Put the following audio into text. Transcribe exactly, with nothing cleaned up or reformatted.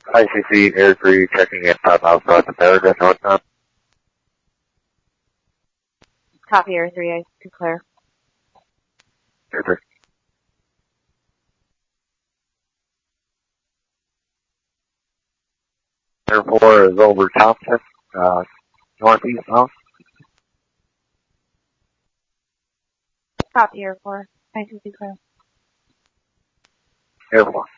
I C C Air three checking in five miles south of Farragut, northbound. Copy Air three, I declare. Air three. Air four is over Thompson, uh, northeast now. Copy Air four, I declare. Air four.